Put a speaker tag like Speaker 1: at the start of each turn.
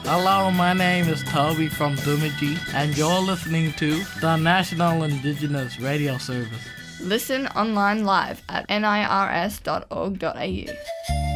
Speaker 1: Hello, my name is Toby from Bemidji, and you're listening to the National Indigenous Radio Service.
Speaker 2: Listen online live at nirs.org.au.